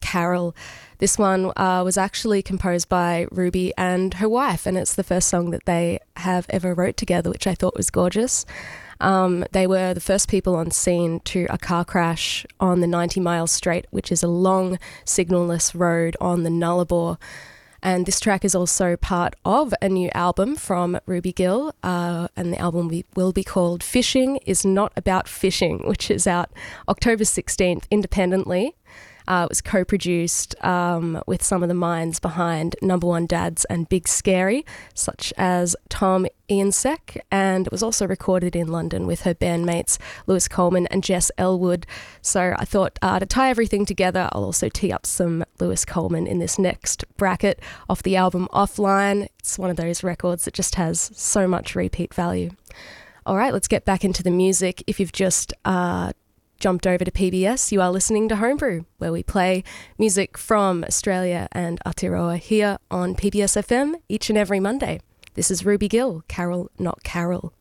Carol. This one was actually composed by Ruby and her wife, and it's the first song that they have ever wrote together, which I thought was gorgeous. They were the first people on scene to a car crash on the 90 Mile Straight, which is a long signalless road on the Nullarbor. And this track is also part of a new album from Ruby Gill, and the album will be called Fishing is Not About Fishing, which is out October 16th independently. It was co-produced with some of the minds behind Number One Dads and Big Scary, such as Tom Iansek, and it was also recorded in London with her bandmates Lewis Coleman and Jess Elwood. So I thought to tie everything together, I'll also tee up some Lewis Coleman in this next bracket off the album Offline. It's one of those records that just has so much repeat value. All right, let's get back into the music. If you've just jumped over to PBS, you are listening to Homebrew, where we play music from Australia and Aotearoa here on PBS FM each and every Monday. This is Ruby Gill, Carol Not Carol.